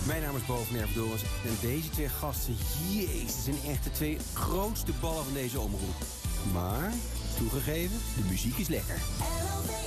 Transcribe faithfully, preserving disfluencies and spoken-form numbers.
Mijn naam is Bo van Erfdoorns en deze twee gasten, jezus, zijn echt de twee grootste ballen van deze omroep. Maar, toegegeven, de muziek is lekker.